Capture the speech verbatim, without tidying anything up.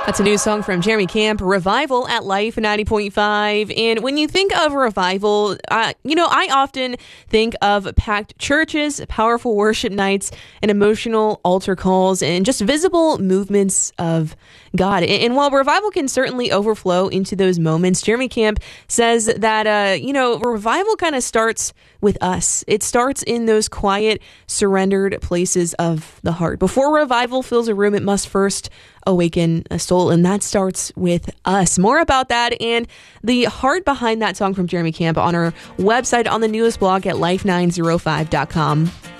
That's a new song from Jeremy Camp, Revival at Life ninety point five. And when you think of revival, uh, you know, I often think of packed churches, powerful worship nights, and emotional altar calls, and just visible movements of God. And, and while revival can certainly overflow into those moments, Jeremy Camp says that, uh, you know, revival kind of starts with us. It starts in those quiet, surrendered places of the heart. Before revival fills a room, it must first awaken a soul, and that starts with us. More about that and the heart behind that song from Jeremy Camp on our website on the newest blog at life nine oh five dot com.